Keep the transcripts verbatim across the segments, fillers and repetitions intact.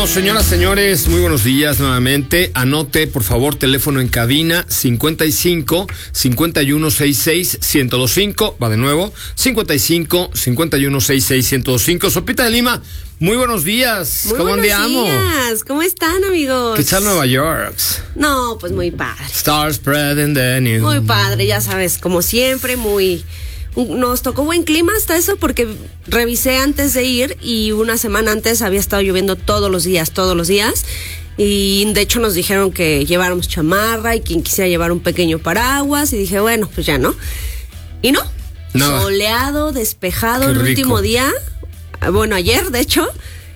Bueno, señoras, señores, muy buenos días nuevamente. Anote, por favor, teléfono en cabina cincuenta y cinco, cincuenta y uno, sesenta y seis, ciento veinticinco. Va de nuevo, cincuenta y cinco, cincuenta y uno, sesenta y seis, ciento veinticinco. Sopita de Lima, muy buenos días. Muy ¿Cómo buenos andiamo? días. ¿Cómo están, amigos? ¿Qué tal Nueva York? No, pues muy padre. Stars spreading the news. Muy padre, ya sabes, como siempre, muy... Nos tocó buen clima hasta eso porque revisé antes de ir y una semana antes había estado lloviendo todos los días, todos los días. Y de hecho nos dijeron que lleváramos chamarra y quien quisiera llevar un pequeño paraguas. Y dije, bueno, pues ya no. Y no, Nada. Soleado, despejado. Qué el rico. último día, bueno, ayer de hecho,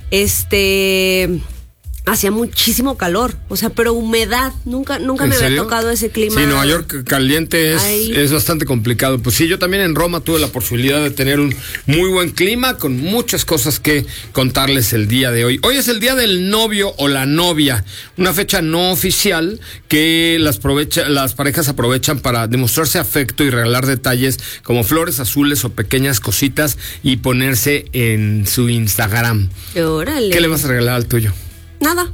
este... hacía muchísimo calor, o sea, pero humedad, nunca nunca ¿En me había serio? tocado ese clima. Sí, Nueva York caliente es, es bastante complicado. Pues sí, yo también en Roma tuve la posibilidad de tener un muy buen clima con muchas cosas que contarles el día de hoy. Hoy es el día del novio o la novia, una fecha no oficial que las, aprovecha, las parejas aprovechan para demostrarse afecto y regalar detalles como flores azules o pequeñas cositas y ponerse en su Instagram. Órale. ¿Qué le vas a regalar al tuyo? Nada.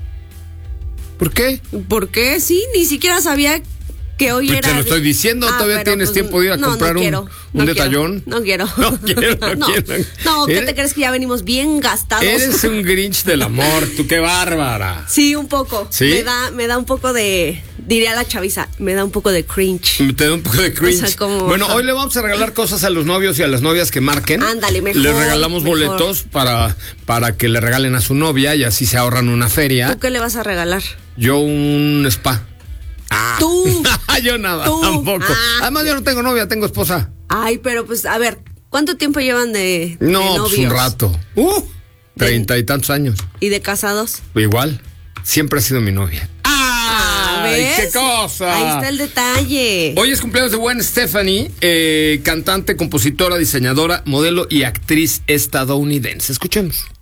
¿Por qué? ¿Por qué? Sí, ni siquiera sabía que hoy Pues era... te lo estoy diciendo, Ah, todavía pero, tienes pues, tiempo de ir a no, comprar no un, quiero, un no detallón. Quiero, no quiero. No quiero, no, no, quiero. no, ¿qué Eres- te crees que ya venimos bien gastados? Eres un Grinch del amor, tú qué bárbara. Sí, un poco. ¿Sí? Me da, me da un poco de... Diría la chaviza, me da un poco de cringe. Te da un poco de cringe. O sea, como- Bueno, hoy le vamos a regalar cosas a los novios y a las novias que marquen. Ándale, mejor, Les regalamos mejor. boletos para, para que le regalen a su novia y así se ahorran una feria. ¿Tú qué le vas a regalar? Yo un spa. Ah. Tú. Yo nada, Tú. tampoco. Ah. Además, yo no tengo novia, tengo esposa. Ay, pero pues, a ver, ¿cuánto tiempo llevan de, de No, novios? pues un rato. Uh, treinta y tantos años. ¿Y de casados? Igual, siempre ha sido mi novia. Ah, ¡Ay, ¿ves? qué cosa! Ahí está el detalle. Hoy es cumpleaños de Gwen Stefani, eh, cantante, compositora, diseñadora, modelo y actriz estadounidense. Escuchemos.